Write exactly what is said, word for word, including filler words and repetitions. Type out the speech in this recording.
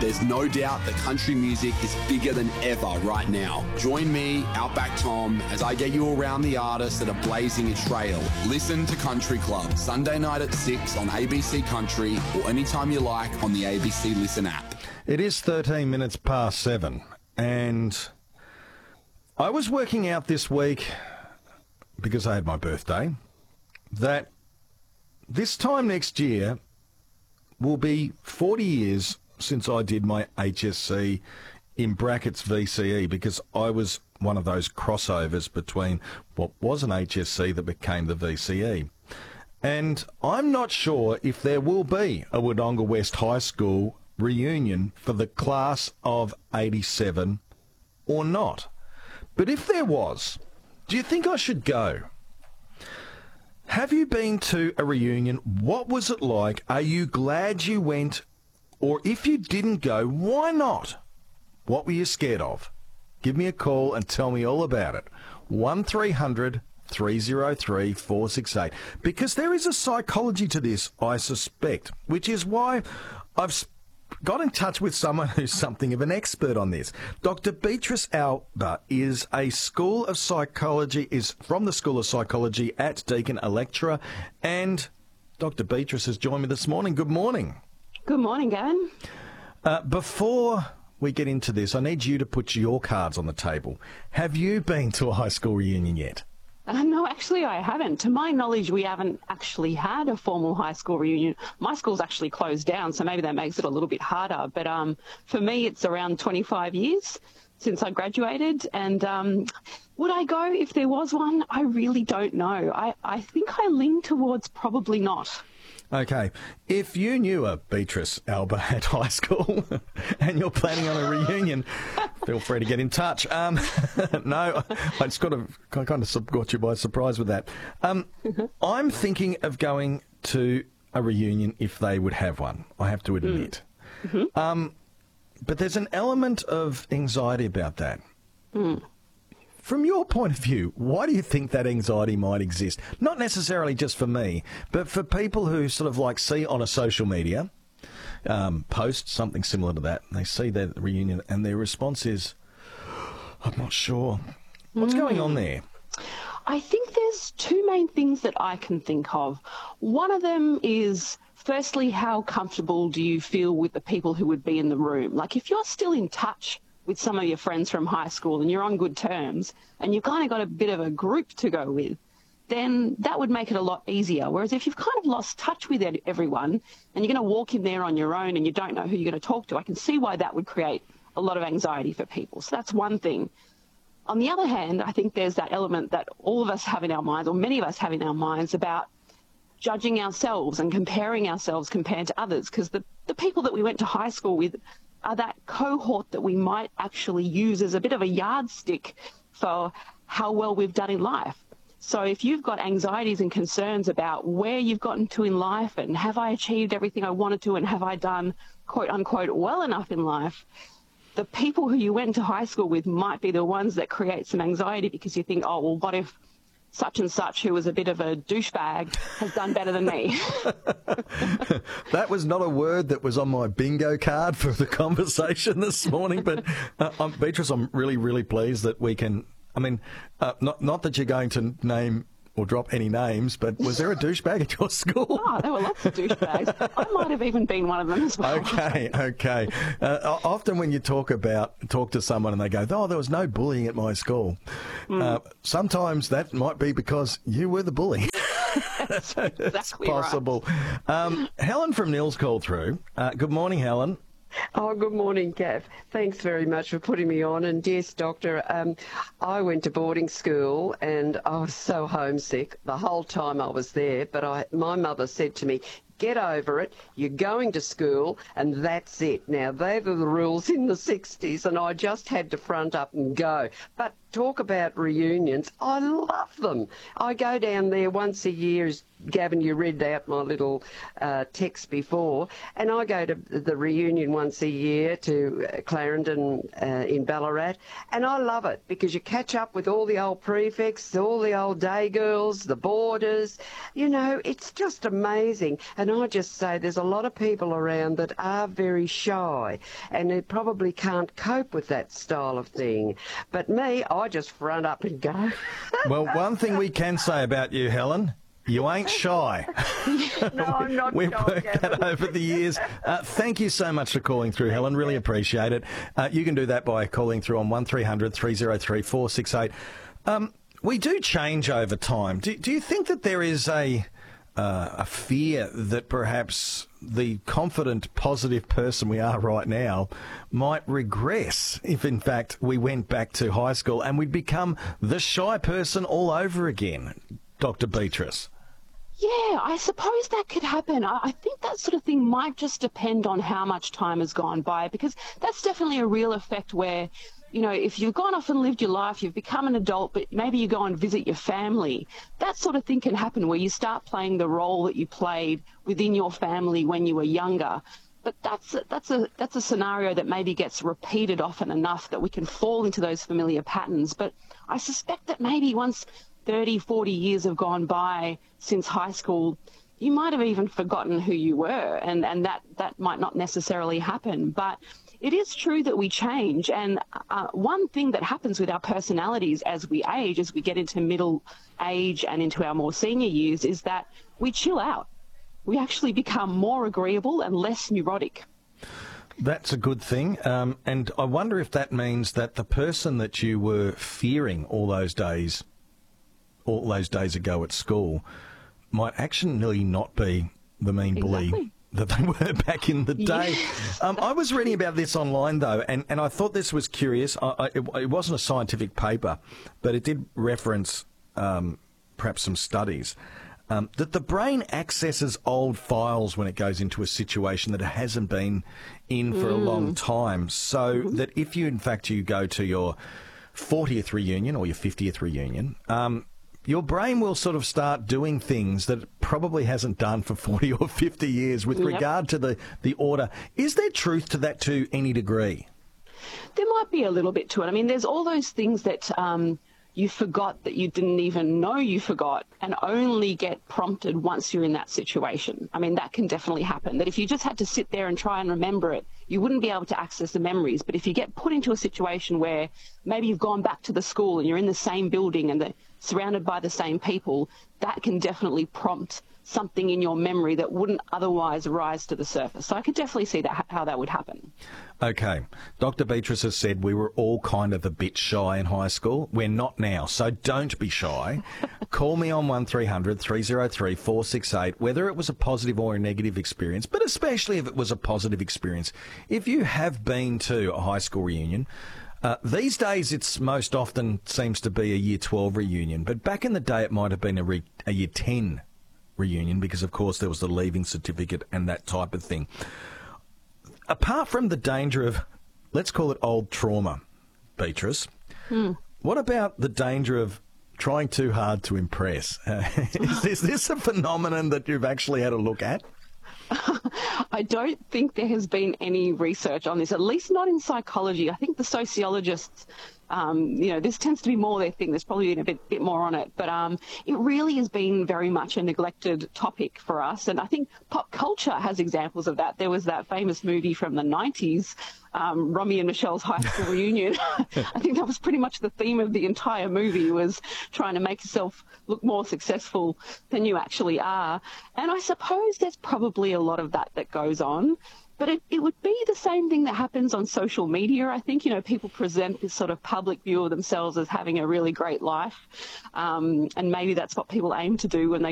There's no doubt that country music is bigger than ever right now. Join me, Outback Tom, as I get you around the artists that are blazing a trail. Listen to Country Club, Sunday night at six on A B C Country or anytime you like on the A B C Listen app. It is thirteen minutes past seven, and I was working out this week, because I had my birthday, that this time next year will be forty years since I did my H S C, in brackets V C E, because I was one of those crossovers between what was an H S C that became the V C E. And I'm not sure if there will be a Wodonga West High School reunion for the class of eighty-seven or not. But if there was, do you think I should go? Have you been to a reunion? What was it like? Are you glad you went? Or if you didn't go, why not? What were you scared of? Give me a call and tell me all about it. one three hundred, three oh three, four six eight. Because there is a psychology to this, I suspect, which is why I've got in touch with someone who's something of an expert on this. Doctor Beatrice Alba is a School of Psychology, is from the School of Psychology at Deakin, a lecturer, and Doctor Beatrice has joined me this morning. Good morning. Good morning, Gavin. Uh, before we get into this, I need you to put your cards on the table. Have you been to a high school reunion yet? Uh, no, actually I haven't. To my knowledge, we haven't actually had a formal high school reunion. My school's actually closed down, so maybe that makes it a little bit harder. But um, for me, it's around twenty-five years since I graduated. And um, would I go if there was one? I really don't know. I, I think I lean towards probably not. Okay. If you knew a Beatrice Alba at high school and you're planning on a reunion, feel free to get in touch. Um, no, I just got to I kind of got you by surprise with that. Um, I'm thinking of going to a reunion if they would have one, I have to admit. Mm-hmm. Um, but there's an element of anxiety about that. Mm. From your point of view, why do you think that anxiety might exist? Not necessarily just for me, but for people who sort of like see on a social media um, post something similar to that, and they see their reunion and their response is, I'm not sure. What's mm. going on there? I think there's two main things that I can think of. One of them is, firstly, how comfortable do you feel with the people who would be in the room? Like if you're still in touch with some of your friends from high school and you're on good terms and you've kind of got a bit of a group to go with, then that would make it a lot easier. Whereas if you've kind of lost touch with everyone and you're going to walk in there on your own and you don't know who you're going to talk to, I can see why that would create a lot of anxiety for people. So that's one thing. On the other hand, I think there's that element that all of us have in our minds, or many of us have in our minds, about judging ourselves and comparing ourselves compared to others, because the, the people that we went to high school with are that cohort that we might actually use as a bit of a yardstick for how well we've done in life. So if you've got anxieties and concerns about where you've gotten to in life and have I achieved everything I wanted to and have I done, quote unquote, well enough in life, the people who you went to high school with might be the ones that create some anxiety, because you think, oh, well, what if such and such, who was a bit of a douchebag, has done better than me? That was not a word that was on my bingo card for the conversation this morning, but uh, um, Beatrice, I'm really, really pleased that we can, I mean, uh, not, not that you're going to name or drop any names, but was there a douchebag at your school? Oh, there were lots of douchebags. I might have even been one of them as well. Okay, okay. Uh, often when you talk about, talk to someone and they go, oh, there was no bullying at my school. Mm. Uh, sometimes that might be because you were the bully. That's exactly it's possible. Right. Um, Helen from Nils called through. Uh, good morning, Helen. Oh, good morning, Gav. Thanks very much for putting me on. And yes, Doctor, um, I went to boarding school and I was so homesick the whole time I was there. But I, my mother said to me, get over it, you're going to school, and that's it. Now, they were the rules in the sixties, and I just had to front up and go. But talk about reunions. I love them. I go down there once a year, as Gavin, you read out my little uh, text before, and I go to the reunion once a year to uh, Clarendon uh, in Ballarat, and I love it because you catch up with all the old prefects, all the old day girls, the boarders. You know, it's just amazing. And I just say there's a lot of people around that are very shy, and they probably can't cope with that style of thing. But me, I just front up and go. Well, one thing we can say about you, Helen, you ain't shy. No, I'm not We've shy, worked Gavin. that over the years. Uh, thank you so much for calling through, Helen. Really appreciate it. Uh, you can do that by calling through on one three hundred three oh three four six eight. Um, we do change over time. Do, do you think that there is a uh, a fear that perhaps the confident, positive person we are right now might regress if, in fact, we went back to high school and we'd become the shy person all over again, Doctor Beatrice? Yeah, I suppose that could happen. I I think that sort of thing might just depend on how much time has gone by, because that's definitely a real effect where, you know, if you've gone off and lived your life, you've become an adult, but maybe you go and visit your family, that sort of thing can happen where you start playing the role that you played within your family when you were younger. But that's a, that's a that's a scenario that maybe gets repeated often enough that we can fall into those familiar patterns. But I suspect that maybe once thirty, forty years have gone by since high school, you might have even forgotten who you were, and, and that, that might not necessarily happen. But it is true that we change, and uh, one thing that happens with our personalities as we age, as we get into middle age and into our more senior years, is that we chill out. We actually become more agreeable and less neurotic. That's a good thing. Um, and I wonder if that means that the person that you were fearing all those days, all those days ago at school, might actually not be the mean bully Exactly. that they were back in the day. Um, I was reading about this online, though, and, and I thought this was curious. I, I, it, it wasn't a scientific paper, but it did reference um, perhaps some studies. Um, that the brain accesses old files when it goes into a situation that it hasn't been in for a long time. So that if you, in fact, you go to your fortieth reunion or your fiftieth reunion, um, your brain will sort of start doing things that it probably hasn't done for forty or fifty years with Yep. regard to the, the order. Is there truth to that to any degree? There might be a little bit to it. I mean, there's all those things that um, you forgot that you didn't even know you forgot, and only get prompted once you're in that situation. I mean, that can definitely happen. That if you just had to sit there and try and remember it, you wouldn't be able to access the memories. But if you get put into a situation where maybe you've gone back to the school and you're in the same building and the, surrounded by the same people, that can definitely prompt something in your memory that wouldn't otherwise rise to the surface. So I could definitely see that how that would happen. Okay. Doctor Beatrice has said we were all kind of a bit shy in high school. We're not now, so don't be shy. Call me on one three hundred three oh three four six eight, whether it was a positive or a negative experience, but especially if it was a positive experience. If you have been to a high school reunion, uh, these days it's most often seems to be a year twelve reunion, but back in the day it might have been a, re- a year ten reunion because, of course, there was the leaving certificate and that type of thing. Apart from the danger of, let's call it old trauma, Beatrice, hmm. what about the danger of trying too hard to impress? Uh, is, is this a phenomenon that you've actually had a look at? I don't think there has been any research on this, at least not in psychology. I think the sociologists, um, you know, this tends to be more their thing. There's probably been a bit, bit more on it. But um, it really has been very much a neglected topic for us. And I think pop culture has examples of that. There was that famous movie from the nineties, um, Romy and Michelle's high school reunion. I think that was pretty much the theme of the entire movie, was trying to make yourself look more successful than you actually are. And I suppose there's probably a lot of that that goes on. But it, it would be the same thing that happens on social media. I think, you know, people present this sort of public view of themselves as having a really great life. Um, and maybe that's what people aim to do when they